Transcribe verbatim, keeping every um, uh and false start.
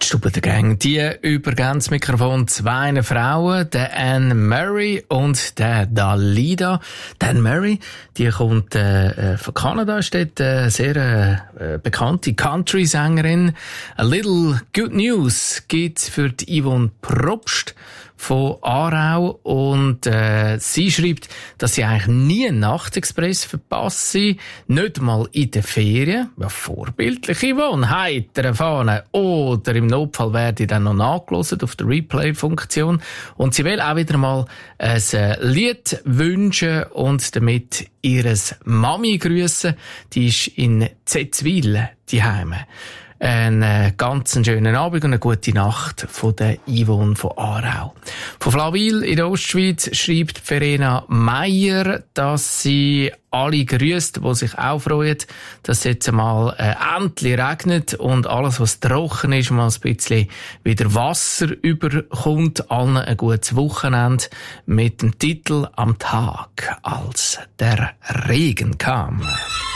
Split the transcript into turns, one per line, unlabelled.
Stube der Gang, die übergeben das Mikrofon zwei Frauen, der Anne Murray und der Dalida. Die Anne Murray, die kommt äh, von Kanada, ist dort eine sehr äh, bekannte Country-Sängerin. A little good news gibt's für die Yvonne Probst von Aarau, und äh, sie schreibt, dass sie eigentlich nie einen Nachtexpress verpasst, nicht mal in den Ferien. Ja, vorbildliche Wohn, heiter Fahne, oder im Notfall werde ich dann noch nachgehört auf der Replay-Funktion. Und sie will auch wieder mal ein Lied wünschen und damit ihres Mami grüßen. Die ist in Zetzwil daheim. Einen ganz schönen Abend und eine gute Nacht von der Yvonne von Aarau. Von Flawil in der Ostschweiz schreibt Verena Meier, dass sie alle grüßt, die sich auch freuen, dass es jetzt einmal äh, endlich regnet und alles, was trocken ist, mal ein bisschen wieder Wasser überkommt. Allen ein gutes Wochenende mit dem Titel «Am Tag, als der Regen kam».